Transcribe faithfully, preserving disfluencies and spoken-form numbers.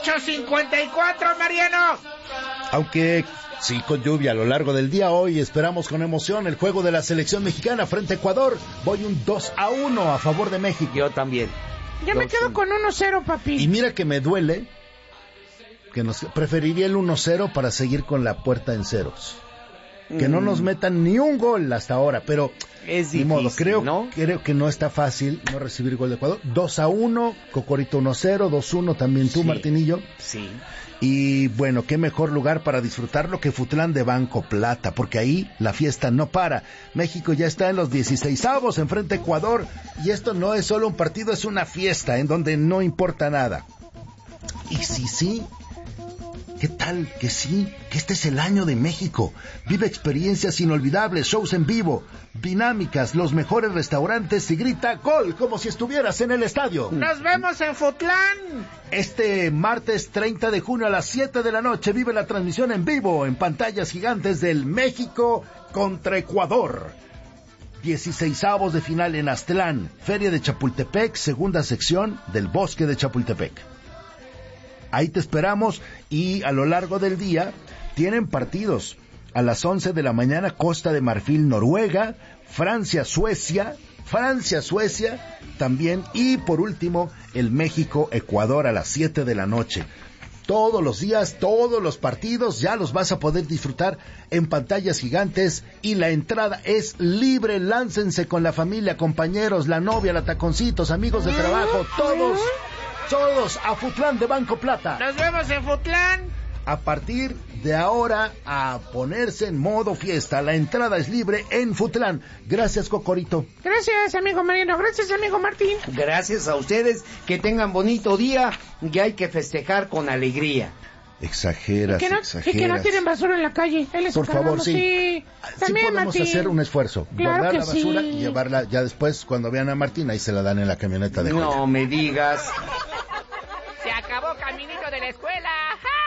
ocho cincuenta y cuatro, Mariano. Aunque sí, con lluvia a lo largo del día, hoy esperamos con emoción el juego de la selección mexicana frente a Ecuador. Voy un dos a uno a favor de México. Yo también. Yo me quedo con uno cero, papi. Y mira que me duele, que nos preferiría el uno cero para seguir con la puerta en ceros. Que mm. no nos metan ni un gol hasta ahora, pero es difícil, ni modo, creo, ¿no? creo que no está fácil no recibir gol de Ecuador. dos a uno, Cocorito uno cero, dos uno también tú, sí, Martinillo. Sí. Y bueno, qué mejor lugar para disfrutarlo que Futlán de Banco Plata, porque ahí la fiesta no para. México ya está en los dieciseisavos enfrente a Ecuador, y esto no es solo un partido, es una fiesta en donde no importa nada. Y sí, sí, ¿qué tal que sí? Que este es el año de México. Vive experiencias inolvidables, shows en vivo, dinámicas, los mejores restaurantes y grita gol como si estuvieras en el estadio. ¡Nos vemos en Futlán! Este martes treinta de junio a las siete de la noche vive la transmisión en vivo en pantallas gigantes del México contra Ecuador. dieciseisavos de final en Aztlán, Feria de Chapultepec, segunda sección del Bosque de Chapultepec. Ahí te esperamos, y a lo largo del día tienen partidos. A las once de la mañana, Costa de Marfil, Noruega, Francia, Suecia, Francia, Suecia también, y por último el México, Ecuador a las siete de la noche. Todos los días, todos los partidos ya los vas a poder disfrutar en pantallas gigantes, y la entrada es libre. Láncense con la familia, compañeros, la novia, la taconcitos, amigos de trabajo, todos, todos a Futlán de Banco Plata. Nos vemos en Futlán. A partir de ahora, a ponerse en modo fiesta. La entrada es libre en Futlán. Gracias, Cocorito. Gracias, amigo Mariano. Gracias, amigo Martín. Gracias a ustedes. Que tengan bonito día, y hay que festejar con alegría. Exageras, y que no, exageras. Y que no tiren basura en la calle. Ahí les Por favor, sí. Sí, sí también, podemos Martín. hacer un esfuerzo. Claro guardar que la basura sí. y llevarla ya después, cuando vean a Martín, ahí se la dan en la camioneta de No Joya. me digas. Se acabó Caminito de la Escuela.